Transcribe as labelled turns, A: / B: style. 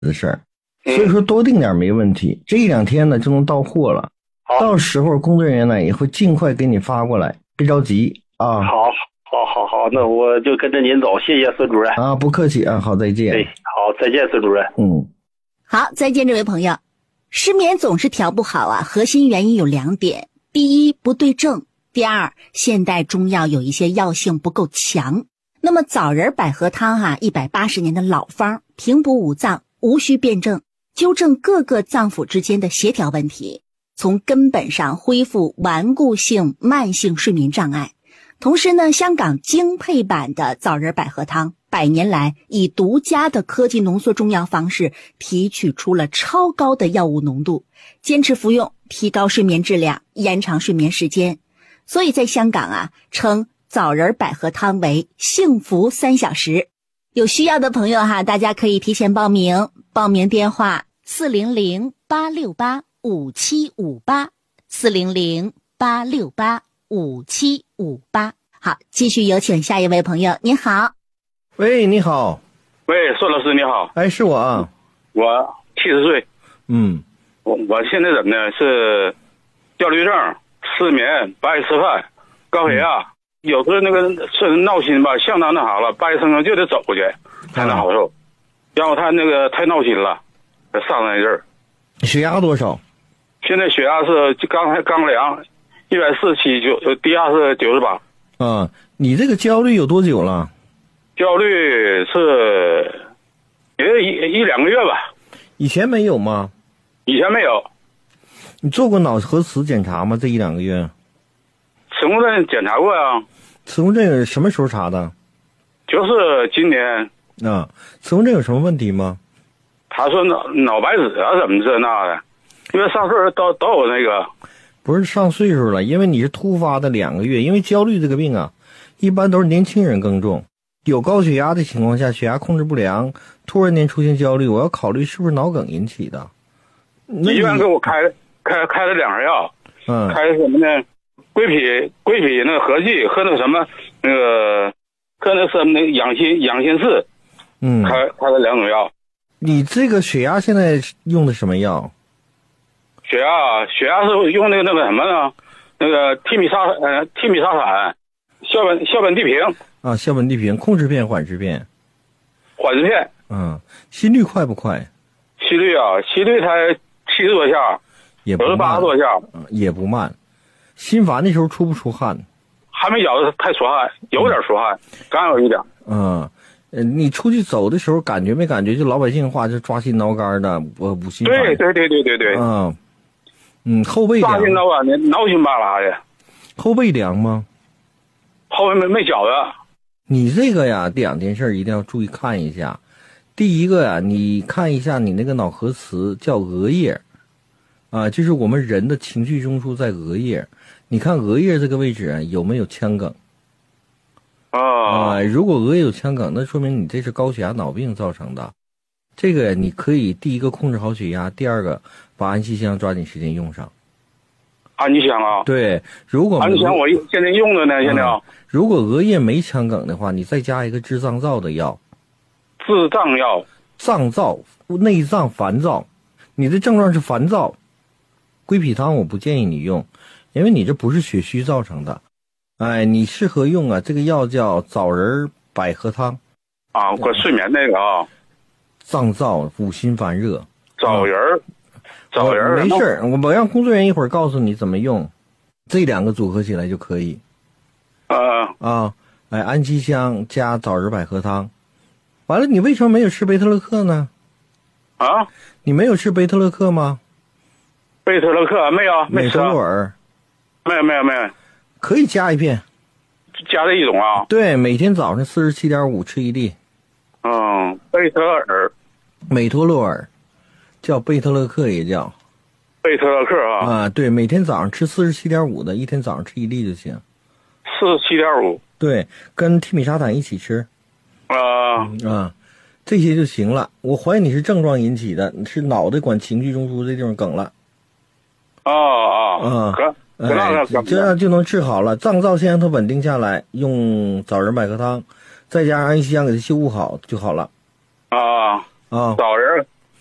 A: 的事儿，所以说多订点没问题。这1-2天呢就能到货了，到时候工作人员呢也会尽快给你发过来，别着急啊。
B: 好，那我就跟着您走，谢谢孙主任
A: 啊，不客气啊，好，再见。
B: 对，好，再见，孙主任。
C: 好，再见，这位朋友。失眠总是调不好啊，核心原因有2点：第一，不对症；第二，现代中药有一些药性不够强。那么枣仁百合汤180年的老方，平补五脏，无需辩证，纠正各个脏腑之间的协调问题，从根本上恢复顽固性慢性睡眠障碍。同时呢，香港精配版的枣仁百合汤100年来以独家的科技浓缩中药方式提取出了超高的药物浓度，坚持服用，提高睡眠质量，延长睡眠时间。所以在香港称枣仁百合汤为幸福3小时。有需要的朋友大家可以提前报名，报名电话400-868-5758，400-868-5758。好，继续有请下一位朋友。您好。
A: 喂，你好。
D: 喂，孙老师你好。
A: 哎，是我啊。
D: 我70岁。我现在怎么呢？是焦虑症、失眠、不爱吃饭、高血压，有时候那个是闹心吧，相当的好了，半夜生就得走过去才能好受。然后他那个太闹心了，上来一阵儿。
A: 血压多少？
D: 现在血压是刚量147，低压是98。
A: 你这个焦虑有多久了？
D: 焦虑是也1-2个月吧。
A: 以前没有吗？
D: 以前没有。
A: 你做过脑核磁检查吗？这1-2个月？
D: 磁共振检查过呀。
A: 磁共振什么时候查的？
D: 就是今年。
A: 磁共振有什么问题吗？
D: 他说脑白质怎么这那的，因为上岁数都有那个。
A: 不是上岁数了，因为你是突发的2个月，因为焦虑这个病一般都是年轻人更重。有高血压的情况下，血压控制不良，突然间出现焦虑，我要考虑是不是脑梗引起的。
D: 医院给我开了2盒药，开什么呢？归脾那个合剂和那个什么和那什么养心寺，开了2种药。
A: 你这个血压现在用的什么药？
D: 血压是用那个什么呢？那个替米沙坦，硝苯地平。
A: 硝苯地平，控制片、缓释片。
D: 缓释片。
A: 心率快不快？
D: 心率才70多下，
A: 也不慢
D: 80多下，
A: 也不慢。心烦的时候出不出汗？
D: 还没觉得太出汗，有点出汗，刚有一点。
A: 你出去走的时候感觉没感觉？就老百姓话就抓心挠肝的，我不心烦。
D: 对。
A: 后背凉。
D: 抓心挠肝的，挠心巴拉的。
A: 后背凉吗？
D: 后背没觉得。
A: 你这个这2件事一定要注意看一下。第一个你看一下你那个脑核磁叫额叶，就是我们人的情绪中枢在额叶。你看额叶这个位置有没有腔梗？如果额叶有腔梗，那说明你这是高血压脑病造成的。这个你可以第一个控制好血压，第二个把安息香抓紧时间用上。
D: 安息香啊？
A: 对，如果
D: 安息香我现在用的呢，现在。
A: 如果额叶没腔梗的话，你再加一个治脏燥的药。
D: 治脏药？
A: 脏燥，内脏烦躁，你的症状是烦躁。归脾汤我不建议你用，因为你这不是血虚造成的。你适合用这个药叫枣仁百合汤。
D: 我睡眠那个
A: 脏燥五心烦热。
D: 枣仁
A: 没事，我让工作人员一会儿告诉你怎么用，这2个组合起来就可以。安息香加枣仁百合汤。完了，你为什么没有吃贝特勒克呢？你没有吃贝特勒克吗？
D: 贝特勒克没有，没吃。
A: 美托洛尔。
D: 没有。
A: 可以加一片。
D: 加这一种啊？
A: 对，每天早上47.5吃1粒。
D: 贝特尔。
A: 美托洛尔，叫贝特勒克也叫。
D: 贝特勒克
A: 对，每天早上吃47.5的，一天早上吃1粒就行。
D: 47.5。
A: 对，跟替米沙坦一起吃。这些就行了。我怀疑你是症状引起的，是脑袋管情绪中枢这地方梗了。这样就能治好了。脏燥先让它稳定下来，用枣仁百合汤，再加上安息香给它修复好就好了。
D: 枣仁